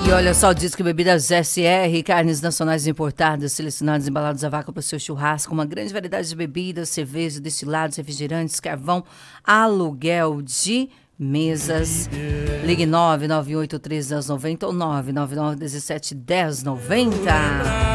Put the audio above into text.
E olha só, diz que bebidas SR, carnes nacionais importadas, selecionadas e embaladas a vácuo para o seu churrasco, uma grande variedade de bebidas, cerveja, destilados, refrigerantes, carvão, aluguel de mesas. Ligue 998131090 ou 999171090.